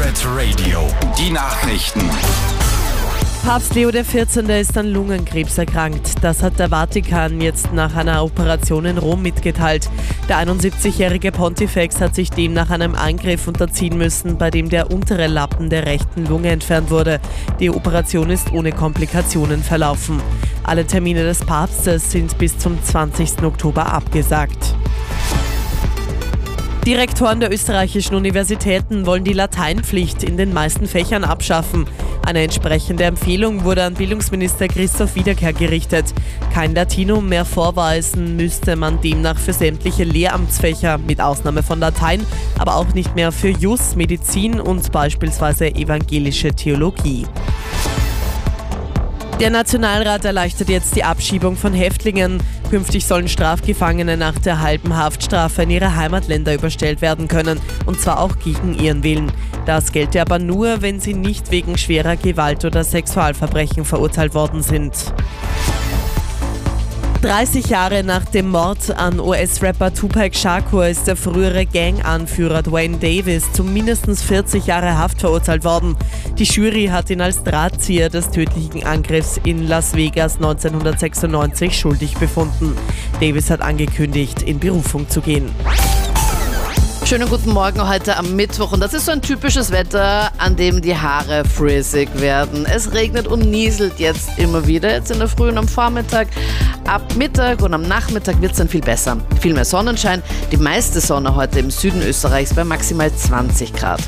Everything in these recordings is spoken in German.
Pirate Radio, die Nachrichten. Papst Leo XIV. Ist an Lungenkrebs erkrankt. Das hat der Vatikan jetzt nach einer Operation in Rom mitgeteilt. Der 71-jährige Pontifex hat sich demnach einem Eingriff unterziehen müssen, bei dem der untere Lappen der rechten Lunge entfernt wurde. Die Operation ist ohne Komplikationen verlaufen. Alle Termine des Papstes sind bis zum 20. Oktober abgesagt. Die Rektoren der österreichischen Universitäten wollen die Lateinpflicht in den meisten Fächern abschaffen. Eine entsprechende Empfehlung wurde an Bildungsminister Christoph Wiederkehr gerichtet. Kein Latinum mehr vorweisen müsste man demnach für sämtliche Lehramtsfächer, mit Ausnahme von Latein, aber auch nicht mehr für Jus, Medizin und beispielsweise evangelische Theologie. Der Nationalrat erleichtert jetzt die Abschiebung von Häftlingen. Künftig sollen Strafgefangene nach der halben Haftstrafe in ihre Heimatländer überstellt werden können, und zwar auch gegen ihren Willen. Das gelte aber nur, wenn sie nicht wegen schwerer Gewalt oder Sexualverbrechen verurteilt worden sind. 30 Jahre nach dem Mord an US-Rapper Tupac Shakur ist der frühere Gang-Anführer Duane Davis zu mindestens 40 Jahre Haft verurteilt worden. Die Jury hat ihn als Drahtzieher des tödlichen Angriffs in Las Vegas 1996 schuldig befunden. Davis hat angekündigt, in Berufung zu gehen. Schönen guten Morgen heute am Mittwoch, und das ist so ein typisches Wetter, an dem die Haare frizzig werden. Es regnet und nieselt jetzt immer wieder, jetzt in der Früh und am Vormittag. Ab Mittag und am Nachmittag wird es dann viel besser. Viel mehr Sonnenschein, die meiste Sonne heute im Süden Österreichs bei maximal 20 Grad.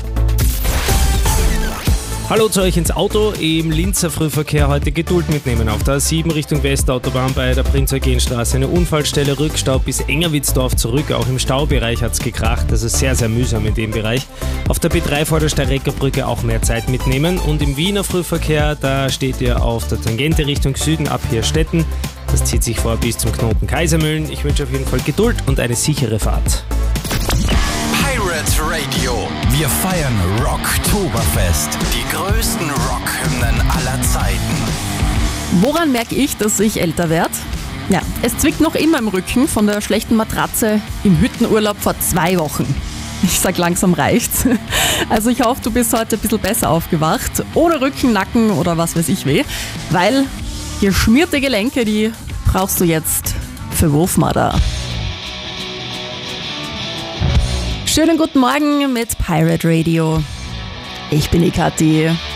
Hallo zu euch ins Auto. Im Linzer Frühverkehr heute Geduld mitnehmen. Auf der A7 Richtung Westautobahn bei der Prinz-Eugen-Straße eine Unfallstelle, Rückstau bis Engerwitzdorf zurück. Auch im Staubereich hat es gekracht, also sehr, sehr mühsam in dem Bereich. Auf der B3 vor der Steireckerbrücke auch mehr Zeit mitnehmen. Und im Wiener Frühverkehr, da steht ihr auf der Tangente Richtung Süden ab Hirstetten. Das zieht sich vor bis zum Knoten Kaisermühlen. Ich wünsche auf jeden Fall Geduld und eine sichere Fahrt. Pirate Radio, wir feiern Rocktoberfest. Die größten Rockhymnen aller Zeiten. Woran merke ich, dass ich älter werde? Ja, es zwickt noch immer im Rücken von der schlechten Matratze im Hüttenurlaub vor 2 Wochen. Ich sag, langsam reicht's. Also ich hoffe, du bist heute ein bisschen besser aufgewacht. Ohne Rücken, Nacken oder was weiß ich weh. Weil geschmierte Gelenke, die brauchst du jetzt für Wurfmarder. Schönen guten Morgen mit Pirate Radio. Ich bin die Kathi.